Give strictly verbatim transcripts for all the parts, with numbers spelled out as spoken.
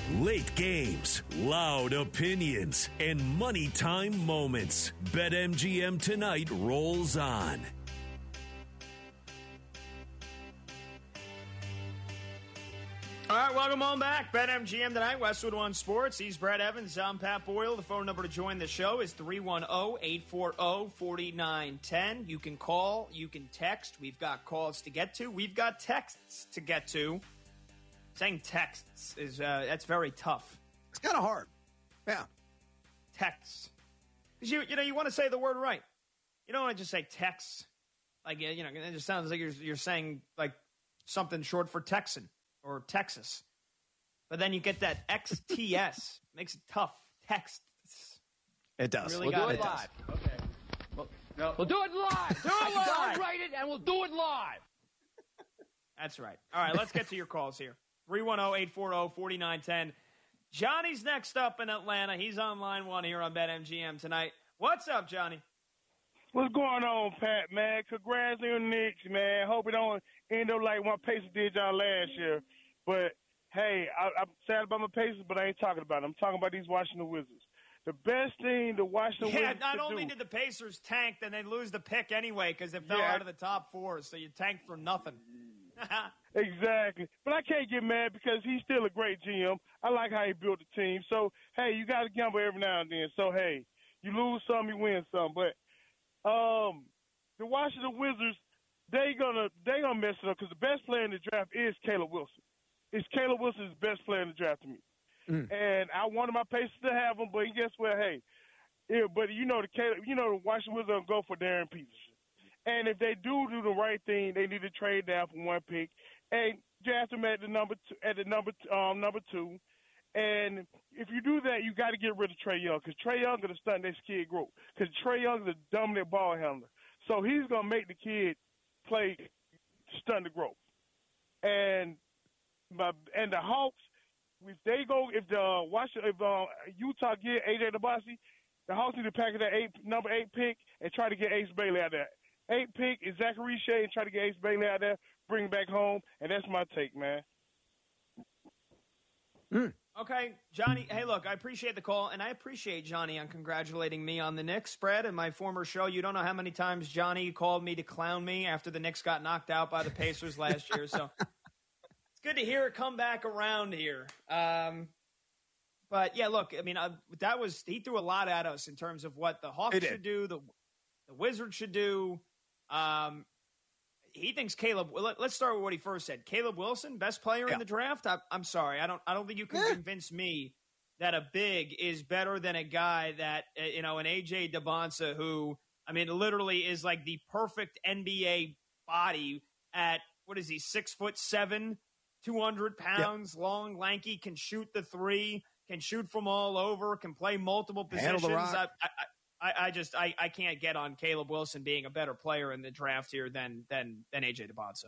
Late games, loud opinions, and money time moments. BetMGM Tonight rolls on. All right, welcome on back. BetMGM Tonight, Westwood One Sports. He's Brad Evans. I'm Pat Boyle. The phone number to join the show is three one zero, eight four zero, four nine one zero. You can call, you can text. We've got calls to get to. We've got texts to get to. Saying texts is, uh, that's very tough. It's kind of hard. Yeah. Texts. Because you, you know, you want to say the word right. You don't want to just say texts. Like, you know, it just sounds like you're, you're saying, like, something short for Texan. Or Texas. But then you get that X T S. Makes it tough. Texts. It does. Really we'll got do it, it live. Does. Okay. Well, no. We'll do it live. Do it live. I'll write it, and we'll do it live. That's right. All right, let's get to your calls here. three one zero, eight four zero, four nine one zero. Johnny's next up in Atlanta. He's on line one here on BetMGM tonight. What's up, Johnny? What's going on, Pat, man? Congrats on the Knicks, man. Hope it don't end up like my Pacers did y'all last year. But, hey, I, I'm sad about my Pacers, but I ain't talking about it. I'm talking about these Washington Wizards. The best thing the Washington yeah, Wizards not could only do, did the Pacers tank, then they lose the pick anyway because it fell Yeah. out of the top four, so you tanked for nothing. Exactly. But I can't get mad because he's still a great G M. I like how he built the team. So, hey, you got to gamble every now and then. So, hey, you lose some, you win some. But um, the Washington Wizards, they gonna they gonna mess it up because the best player in the draft is Caleb Wilson. It's Caleb Wilson's best player in the draft to me. Mm. And I wanted my Pacers to have him, but guess what? Hey, yeah, but you know the Caleb, you know the Washington Wizards gonna go for Darren Peterson. And if they do do the right thing, they need to trade down for one pick and draft him at the number two, at the number um, number two. And if you do that, you got to get rid of Trae Young because Trae Young going to stunt this kid growth because Trae Young is a dominant ball handler. So he's going to make the kid play stunt the growth. And my, and the Hawks, if they go, if the Washington, if uh, Utah get A J DeBosi, the Hawks need to pack that eight number eight pick and try to get Ace Bailey out there. Eight pick is Zachary Shea and try to get Ace Bailey out there, bring him back home, and that's my take, man. Mm. Okay, Johnny, hey, look, I appreciate the call, and I appreciate Johnny on congratulating me on the Knicks spread in my former show. You don't know how many times Johnny called me to clown me after the Knicks got knocked out by the Pacers last year, so it's good to hear it come back around here. Um, but, yeah, look, I mean, uh, that was – he threw a lot at us in terms of what the Hawks should do, the, the Wizards should do. Um He thinks Caleb. Let, let's start with what he first said. Caleb Wilson, best player yeah. in the draft. I, I'm sorry, I don't. I don't think you can yeah. convince me that a big is better than a guy that uh, you know an A J DeBonsa, who I mean, literally is like the perfect N B A body at what is he? Six foot seven, two hundred pounds, yep. long, lanky, can shoot the three, can shoot from all over, can play multiple positions. I, I, I, I just I, I can't get on Caleb Wilson being a better player in the draft here than than than A J DeBonsa.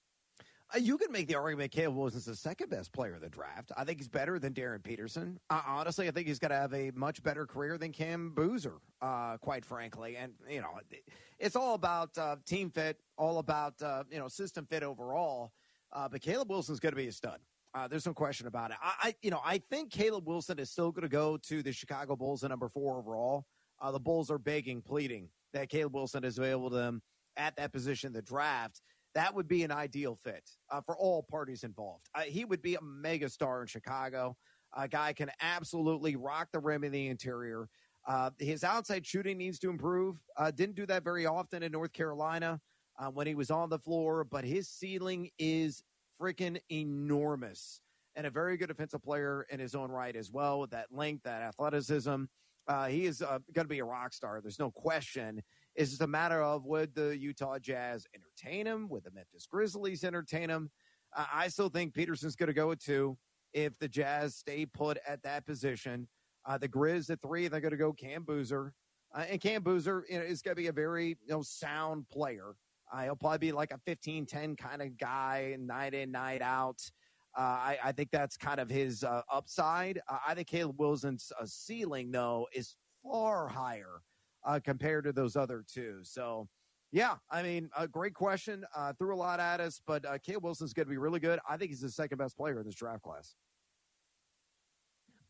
Uh, you can make the argument Caleb Wilson's the second best player in the draft. I think he's better than Darren Peterson. Uh, honestly, I think he's going to have a much better career than Cam Boozer, uh, quite frankly. And, you know, it's all about uh, team fit, all about, uh, you know, system fit overall. Uh, but Caleb Wilson's going to be a stud. Uh, there's no question about it. I, I, you know, I think Caleb Wilson is still going to go to the Chicago Bulls at number four overall. Uh, the Bulls are begging, pleading that Caleb Wilson is available to them at that position in the draft. That would be an ideal fit uh, for all parties involved. Uh, he would be a mega star in Chicago. A guy can absolutely rock the rim in the interior. Uh, his outside shooting needs to improve. Uh, didn't do that very often in North Carolina uh, when he was on the floor, but his ceiling is freaking enormous and a very good defensive player in his own right as well with that length, that athleticism. Uh, he is uh, going to be a rock star. There's no question. It's just a matter of would the Utah Jazz entertain him? Would the Memphis Grizzlies entertain him? Uh, I still think Peterson's going to go at two if the Jazz stay put at that position. Uh, the Grizz at three, they're going to go Cam Boozer. Uh, and Cam Boozer you know, is going to be a very you know sound player. Uh, he'll probably be like a fifteen ten kind of guy, night in, night out. Uh, I, I think that's kind of his uh, upside. Uh, I think Caleb Wilson's uh, ceiling, though, is far higher uh, compared to those other two. So, yeah, I mean, a great question. Uh, threw a lot at us, but uh, Caleb Wilson's going to be really good. I think he's the second best player in this draft class.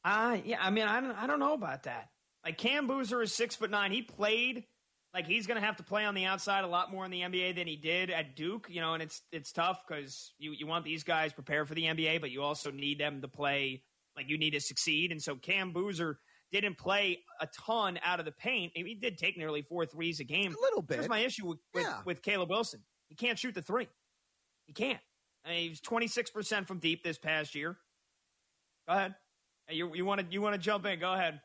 Uh, yeah, I mean, I don't, I don't know about that. Like, Cam Boozer is six foot nine. He played like he's going to have to play on the outside a lot more in the N B A than he did at Duke, you know, and it's it's tough because you, you want these guys prepared for the N B A, but you also need them to play, like, you need to succeed. And so Cam Boozer didn't play a ton out of the paint. He did take nearly four threes a game. A little bit. Here's my issue with, with, yeah. with Caleb Wilson. He can't shoot the three. He can't. I mean, he was twenty-six percent from deep this past year. Go ahead. You, you want to you want to jump in? Go ahead.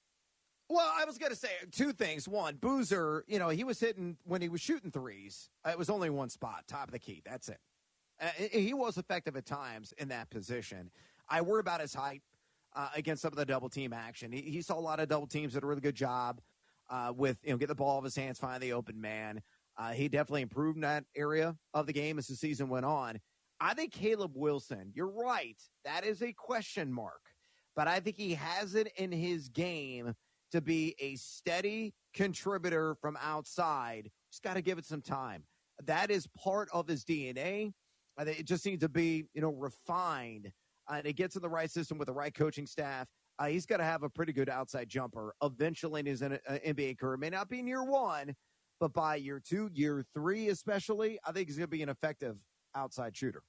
Well, I was going to say two things. One, Boozer, you know, he was hitting when he was shooting threes. It was only one spot, top of the key. That's it. Uh, he was effective at times in that position. I worry about his height uh, against some of the double team action. He, he saw a lot of double teams that did a really good job uh, with, you know, get the ball off his hands, find the open man. Uh, he definitely improved in that area of the game as the season went on. I think Caleb Wilson, you're right. That is a question mark. But I think he has it in his game to be a steady contributor from outside. Just got to give it some time. That is part of his D N A. I think it just needs to be, you know, refined. Uh, and it gets in the right system with the right coaching staff. Uh, he's got to have a pretty good outside jumper eventually in his uh, N B A career. It may not be in year one, but by year two, year three especially, I think he's going to be an effective outside shooter.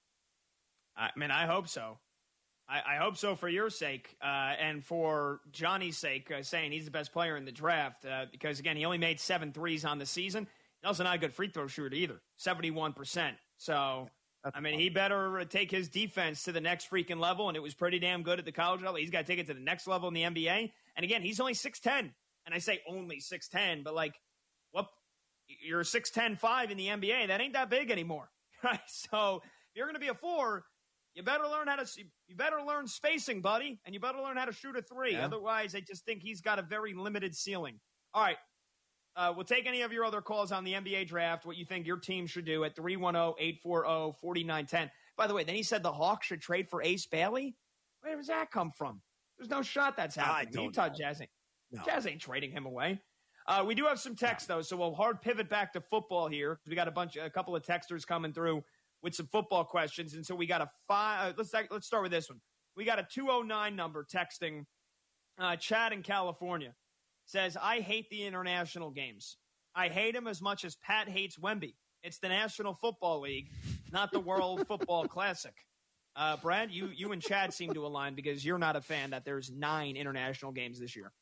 I mean, I hope so. I, I hope so for your sake uh, and for Johnny's sake, uh, saying he's the best player in the draft uh, because, again, he only made seven threes on the season. He's also not a good free throw shooter either, seventy-one percent. So, That's I mean, fun. He better take his defense to the next freaking level, and it was pretty damn good at the college level. He's got to take it to the next level in the N B A. And, again, he's only six ten. And I say only six ten, but, like, what? You're six ten five in the N B A. That ain't that big anymore, right? So, if you're going to be a four – You better learn how to. You better learn spacing, buddy, and you better learn how to shoot a three. Yeah. Otherwise, I just think he's got a very limited ceiling. All right, uh, we'll take any of your other calls on the N B A draft. What you think your team should do at three one zero, eight four zero, four nine one zero. By the way, then he said the Hawks should trade for Ace Bailey. Where does that come from? There's no shot that's happening. The Utah Jazz ain't, no. Jazz ain't trading him away. Uh, we do have some text though, so we'll hard pivot back to football here. We got a bunch, a couple of texters coming through with some football questions. And so we got a five. Uh, let's let's start with this one. We got a two oh nine number texting. Uh, Chad in California says, I hate the international games. I hate them as much as Pat hates Wemby. It's the National Football League, not the World Football Classic. Uh, Brad, you, you and Chad seem to align because you're not a fan that there's nine international games this year.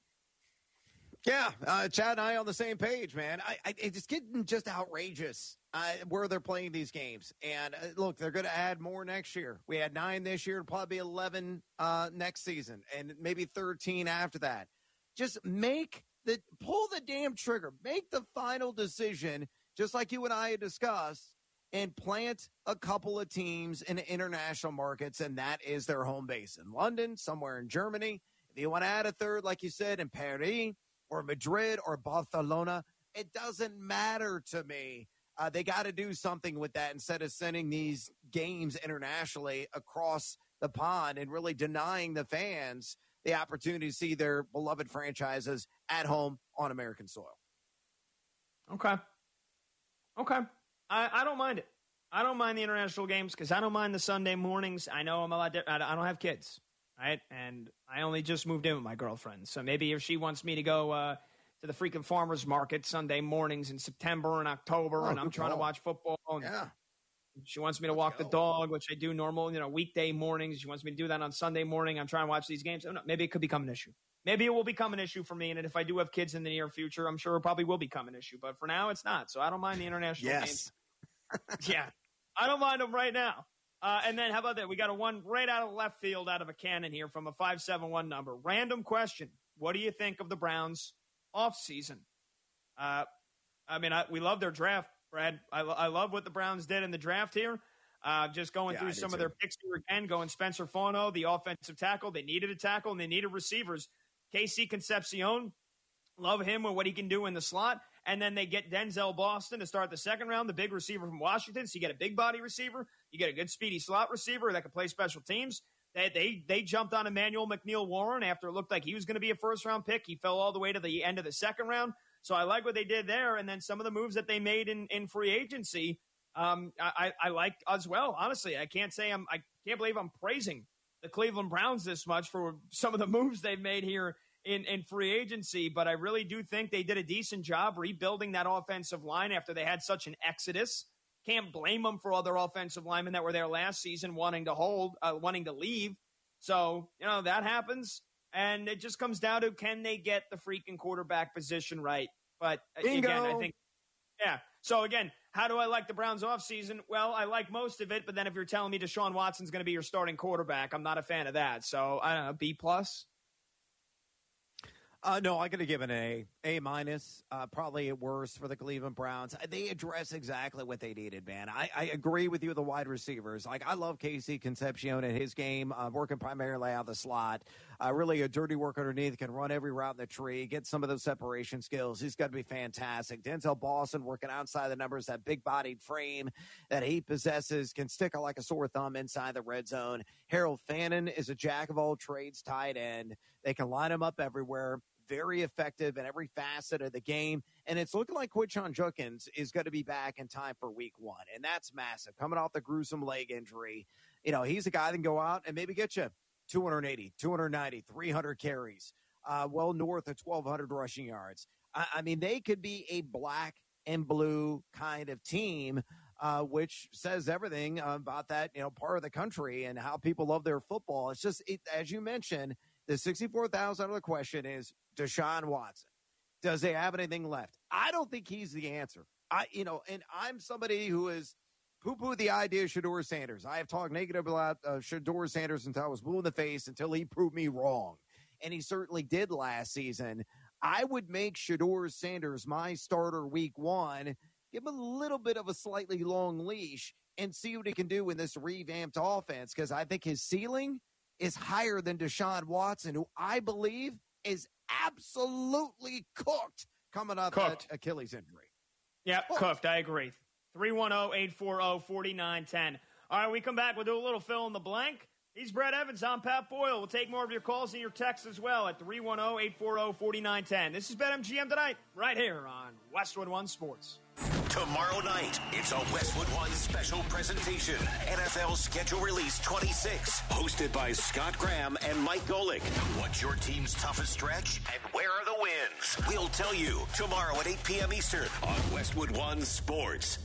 Yeah, uh, Chad and I on the same page, man. I, I, it's getting just outrageous uh, where they're playing these games. And uh, look, they're going to add more next year. We had nine this year, it'll probably be eleven uh, next season, and maybe thirteen after that. Just make the pull the damn trigger, make the final decision, just like you and I had discussed, and plant a couple of teams in international markets, and that is their home base in London, somewhere in Germany. If you want to add a third, like you said, in Paris, or Madrid or Barcelona, it doesn't matter to me. Uh, they got to do something with that instead of sending these games internationally across the pond and really denying the fans the opportunity to see their beloved franchises at home on American soil. Okay. Okay. I, I don't mind it. I don't mind the international games because I don't mind the Sunday mornings. I know I'm a lot different. I don't have kids. Right, and I only just moved in with my girlfriend, so maybe if she wants me to go uh, to the freaking farmers market Sunday mornings in September and October, oh, and I'm trying call. to watch football, and yeah, she wants me to Let's walk go. the dog, which I do normal, you know, weekday mornings. She wants me to do that on Sunday morning. I'm trying to watch these games. Maybe it could become an issue. Maybe it will become an issue for me, and if I do have kids in the near future, I'm sure it probably will become an issue. But for now, it's not. So I don't mind the international yes. games. Yeah, I don't mind them right now. Uh, and then how about that? We got a one right out of left field out of a cannon here from a five seven one number. Random question. What do you think of the Browns offseason? Uh, I mean, I, we love their draft, Brad. I, I love what the Browns did in the draft here. Uh, just going yeah, through some too. of their picks here again, going Spencer Fauno, the offensive tackle. They needed a tackle, and they needed receivers. Casey Concepcion, love him and what he can do in the slot. And then they get Denzel Boston to start the second round, the big receiver from Washington. So you get a big body receiver. You get a good speedy slot receiver that can play special teams. They they, they jumped on Emmanuel McNeil-Warren after it looked like he was going to be a first-round pick. He fell all the way to the end of the second round. So I like what they did there. And then some of the moves that they made in, in free agency, um, I, I like as well. Honestly, I can't say I'm – I can't believe I'm praising the Cleveland Browns this much for some of the moves they've made here in, in free agency, but I really do think they did a decent job rebuilding that offensive line after they had such an exodus. Can't blame them for other offensive linemen that were there last season wanting to hold, uh, wanting to leave. So, you know, that happens. And it just comes down to, can they get the freaking quarterback position right? But Bingo. again, I think, yeah. So again, how do I like the Browns offseason? Well, I like most of it, but then if you're telling me Deshaun Watson's going to be your starting quarterback, I'm not a fan of that. So I don't know, B plus. Uh, no, I'm going to give it an A, A minus. Uh, probably at worst for the Cleveland Browns. They address exactly what they needed, man. I, I agree with you, the wide receivers. Like I love Casey Concepcion in his game, uh, working primarily out of the slot. Uh, really a dirty work underneath, can run every route in the tree, get some of those separation skills. He's got to be fantastic. Denzel Boston working outside the numbers, that big-bodied frame that he possesses, can stick like a sore thumb inside the red zone. Harold Fannin is a jack-of-all-trades tight end. They can line him up everywhere. Very effective in every facet of the game. And it's looking like Quinshon Judkins is going to be back in time for week one. And that's massive. Coming off the gruesome leg injury, you know, he's a guy that can go out and maybe get you two eighty, two ninety, three hundred carries, uh, well north of twelve hundred rushing yards. I, I mean, they could be a black and blue kind of team, uh, which says everything about that, you know, part of the country and how people love their football. It's just, it, as you mentioned, the sixty-four thousand dollars question is Deshaun Watson. Does he have anything left? I don't think he's the answer. I, you know, and I'm somebody who is poo-poo the idea of Shedeur Sanders. I have talked negative about uh, Shedeur Sanders until I was blue in the face until he proved me wrong. And he certainly did last season. I would make Shedeur Sanders my starter week one, give him a little bit of a slightly long leash, and see what he can do in this revamped offense, because I think his ceiling is higher than Deshaun Watson, who I believe is absolutely cooked coming off Cooked. that Achilles injury. Yeah, cooked. cooked. I agree. three one zero, eight four zero, four nine one zero. All right, we come back. We'll do a little fill in the blank. He's Brett Evans. I'm Pat Boyle. We'll take more of your calls and your texts as well at three one zero, eight four zero, four nine one zero. This is BetMGM Tonight, right here on Westwood One Sports. Tomorrow night, it's a Westwood One special presentation. N F L Schedule Release twenty-six, hosted by Scott Graham and Mike Golick. What's your team's toughest stretch, and where are the wins? We'll tell you tomorrow at eight p.m. Eastern on Westwood One Sports.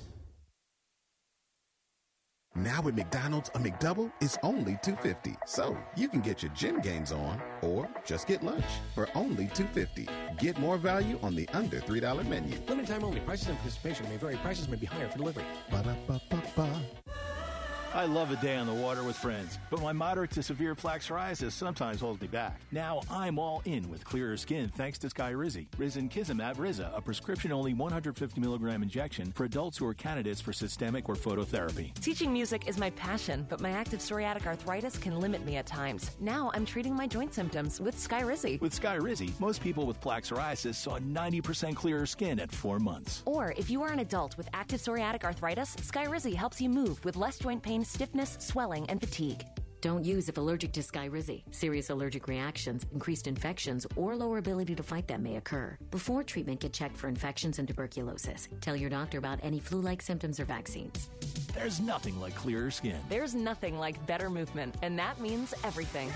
Now at McDonald's, a McDouble is only two dollars and fifty cents. So you can get your gym gains on or just get lunch for only two dollars and fifty cents. Get more value on the under three dollar menu. Limited time only. Prices and participation may vary. Prices may be higher for delivery. Ba-da-ba-ba-ba. I love a day on the water with friends, but my moderate to severe plaque psoriasis sometimes holds me back. Now I'm all in with clearer skin thanks to Skyrizi. Risankizumab Riza, a prescription-only one hundred fifty milligram injection for adults who are candidates for systemic or phototherapy. Teaching music is my passion, but my active psoriatic arthritis can limit me at times. Now I'm treating my joint symptoms with Skyrizi. With Skyrizi, most people with plaque psoriasis saw ninety percent clearer skin at four months. Or if you are an adult with active psoriatic arthritis, Skyrizi helps you move with less joint pain, stiffness, swelling, and fatigue. Don't use if allergic to Skyrizi. Serious allergic reactions, increased infections, or lower ability to fight them may occur. Before treatment, get checked for infections and tuberculosis. Tell your doctor about any flu-like symptoms or vaccines. There's nothing like clearer skin. There's nothing like better movement, and that means everything.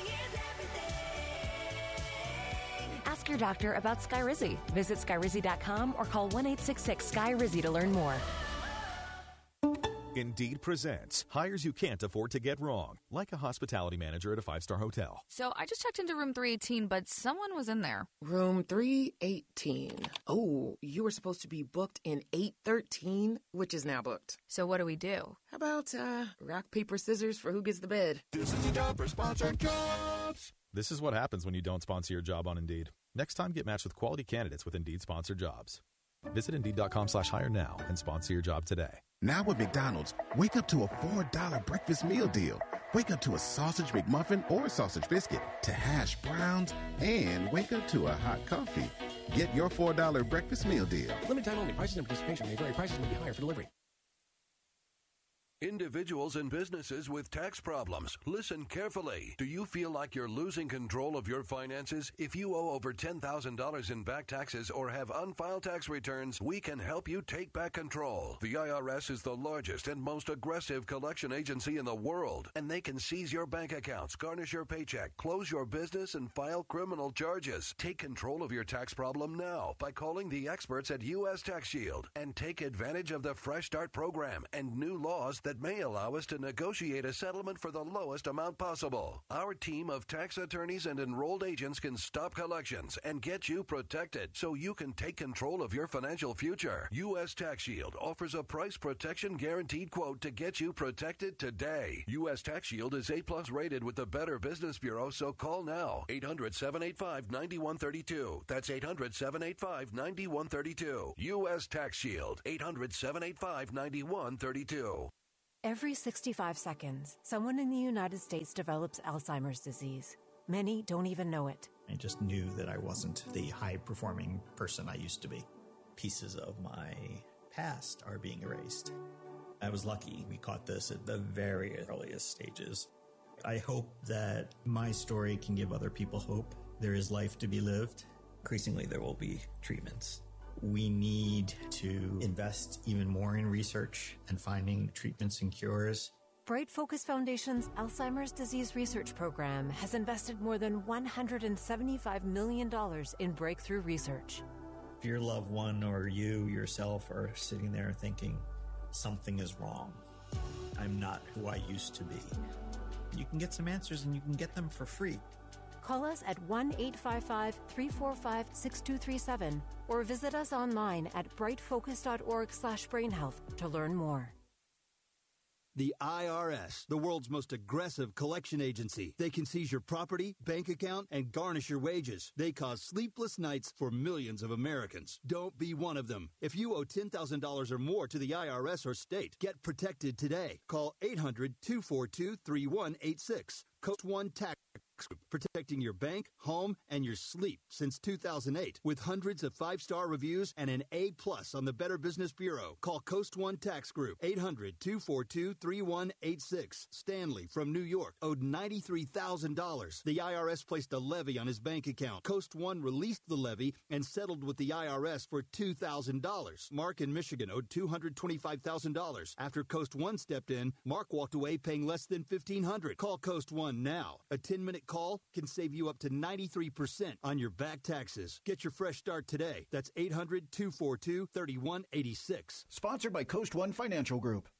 Ask your doctor about Skyrizi. Visit Skyrizi dot com or call one eight six six S K Y R I Z I to learn more. Indeed presents hires you can't afford to get wrong, like a hospitality manager at a five-star hotel. So I just checked into room three eighteen, but someone was in there. Room three eighteen. Oh, you were supposed to be booked in eight thirteen, which is now booked. So what do we do? How about uh, rock, paper, scissors for who gets the bed? This is the job for sponsored jobs. This is what happens when you don't sponsor your job on Indeed. Next time, get matched with quality candidates with Indeed sponsored jobs. Visit Indeed.com slash hire now and sponsor your job today. Now at McDonald's, wake up to a four dollar breakfast meal deal. Wake up to a sausage McMuffin or sausage biscuit, to hash browns, and wake up to a hot coffee. Get your four dollar breakfast meal deal. Limited time only. Prices and participation may vary. Prices may be higher for delivery. Individuals and businesses with tax problems, listen carefully. Do you feel like you're losing control of your finances? If you owe over ten thousand dollars in back taxes or have unfiled tax returns, we can help you take back control. The I R S is the largest and most aggressive collection agency in the world, and they can seize your bank accounts, garnish your paycheck, close your business, and file criminal charges. Take control of your tax problem now by calling the experts at U S Tax Shield and take advantage of the Fresh Start program and new laws that may allow us to negotiate a settlement for the lowest amount possible. Our team of tax attorneys and enrolled agents can stop collections and get you protected so you can take control of your financial future. U S Tax Shield offers a price protection guaranteed quote to get you protected today. U S Tax Shield is A plus rated with the Better Business Bureau, so call now. eight hundred, seven eight five, nine one three two. That's eight hundred, seven eight five, nine one three two. U S Tax Shield. eight hundred, seven eight five, nine one three two. Every sixty-five seconds, someone in the United States develops Alzheimer's disease. Many don't even know it. I just knew that I wasn't the high-performing person I used to be. Pieces of my past are being erased. I was lucky we caught this at the very earliest stages. I hope that my story can give other people hope. There is life to be lived. Increasingly, there will be treatments. We need to invest even more in research and finding treatments and cures. Bright Focus Foundation's Alzheimer's Disease Research Program has invested more than one hundred seventy-five million dollars in breakthrough research. If your loved one or you yourself are sitting there thinking, something is wrong, I'm not who I used to be, you can get some answers and you can get them for free. Call us at one eight five five, three four five, six two three seven or visit us online at brightfocus.org slash brainhealth to learn more. The I R S, the world's most aggressive collection agency. They can seize your property, bank account, and garnish your wages. They cause sleepless nights for millions of Americans. Don't be one of them. If you owe ten thousand dollars or more to the I R S or state, get protected today. Call eight hundred, two four two, three one eight six. Coast One Tax Group, protecting your bank, home, and your sleep since two thousand eight. With hundreds of five-star reviews and an A plus on the Better Business Bureau. Call Coast One Tax Group, eight hundred, two four two, three one eight six. Stanley from New York owed ninety-three thousand dollars. The I R S placed a levy on his bank account. Coast One released the levy and settled with the I R S for two thousand dollars. Mark in Michigan owed two hundred twenty-five thousand dollars. After Coast One stepped in, Mark walked away paying less than fifteen hundred dollars. Call Coast One now. A ten-minute call can save you up to ninety-three percent on your back taxes. Get your fresh start today. That's eight hundred, two four two, three one eight six. Sponsored by Coast One Financial Group.